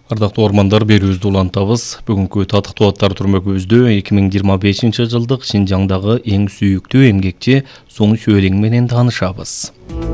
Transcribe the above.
Ардактуу ормандар, берүүбүздү улантабыз. Бүгүнкү татыктуу аттар түрмөгүбүздө 2025 жылдык Шинжаңдагы эң сүйүктүү эмгекчи Суң Шөлең менен таанышабыз.